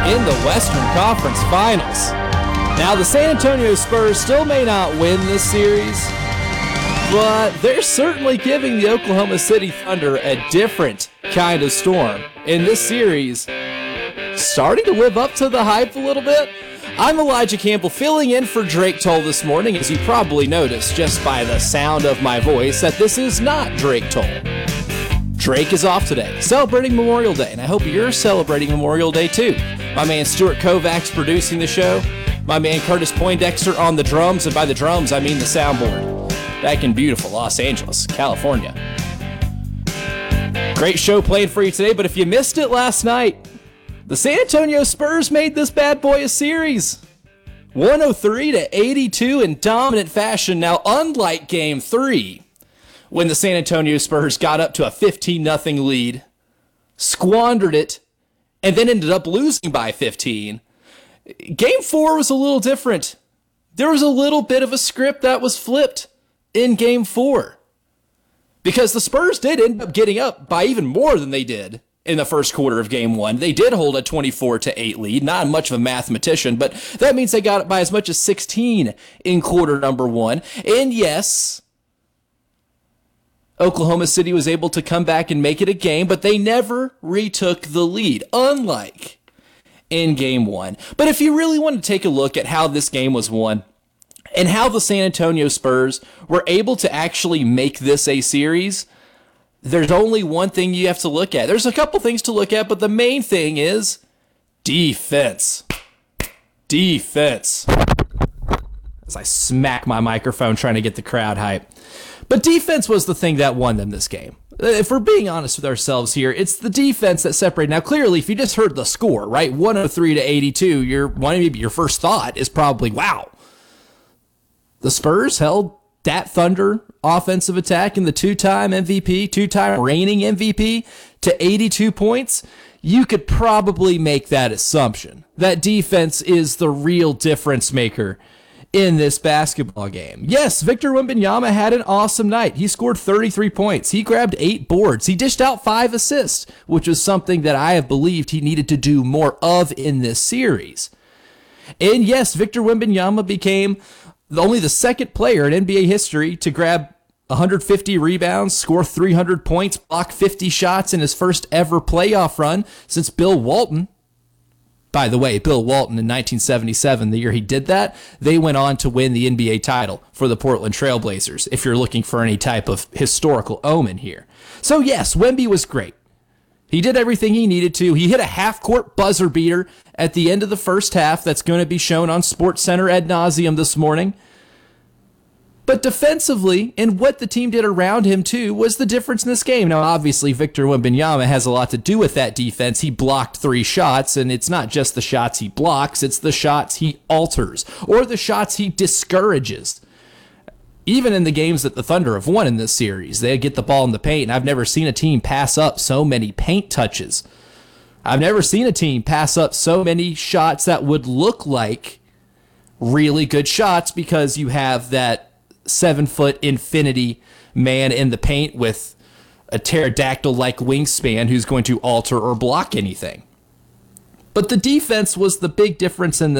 in the Western Conference Finals. Now, the San Antonio Spurs still may not win this series, but they're certainly giving the Oklahoma City Thunder a different kind of storm in this series, starting to live up to the hype a little bit. I'm Elijah Campbell, filling in for Drake Toll this morning, as you probably noticed just by the sound of my voice that this is not Drake Toll. Drake is off today, celebrating Memorial Day, and I hope you're celebrating Memorial Day too. My man Stuart Kovacs producing the show, my man Curtis Poindexter on the drums, and by the drums I mean the soundboard, back in beautiful Los Angeles, California. Great show played for you today, but if you missed it last night, the San Antonio Spurs made this bad boy a series. 103-82 in dominant fashion. Now, unlike Game 3, when the San Antonio Spurs got up to a 15-0 lead, squandered it, and then ended up losing by 15, Game 4 was a little different. There was a little bit of a script that was flipped in Game 4. Because the Spurs did end up getting up by even more than they did in the first quarter of Game 1. They did hold a 24-8 lead. Not much of a mathematician, but that means they got it by as much as 16 in quarter number 1. And yes, Oklahoma City was able to come back and make it a game, but they never retook the lead, unlike in Game 1. But if you really want to take a look at how this game was won and how the San Antonio Spurs were able to actually make this a series, there's only one thing you have to look at. There's a couple things to look at, but the main thing is defense. Defense. As I smack my microphone trying to get the crowd hype. But defense was the thing that won them this game. If we're being honest with ourselves here, it's the defense that separated. Now, clearly, if you just heard the score, right, 103-82, maybe your first thought is probably, wow. The Spurs held that Thunder offensive attack and the two-time MVP, two-time reigning MVP to 82 points. You could probably make that assumption. That defense is the real difference maker in this basketball game. Yes, Victor Wembanyama had an awesome night. He scored 33 points. He grabbed 8 boards. He dished out 5 assists, which was something that I have believed he needed to do more of in this series. And yes, Victor Wembanyama became only the second player in NBA history to grab 150 rebounds, score 300 points, block 50 shots in his first ever playoff run since Bill Walton. By the way, Bill Walton in 1977, the year he did that, they went on to win the NBA title for the Portland Trail Blazers, if you're looking for any type of historical omen here. So yes, Wemby was great. He did everything he needed to. He hit a half-court buzzer beater at the end of the first half that's going to be shown on SportsCenter ad nauseum this morning. But defensively, and what the team did around him, too, was the difference in this game. Now, obviously, Victor Wembanyama has a lot to do with that defense. He blocked 3 shots, and it's not just the shots he blocks, it's the shots he alters, or the shots he discourages. Even in the games that the Thunder have won in this series, they get the ball in the paint, and I've never seen a team pass up so many paint touches. I've never seen a team pass up so many shots that would look like really good shots because you have that 7-foot infinity man in the paint with a pterodactyl-like wingspan who's going to alter or block anything. But the defense was the big difference in